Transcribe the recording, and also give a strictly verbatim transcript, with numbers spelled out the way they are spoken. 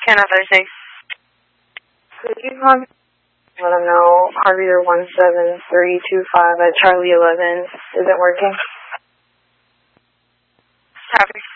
ten oh Thursday. Could you call me? Let them know Harvier one seven three two five at Charlie eleven isn't working. Copy.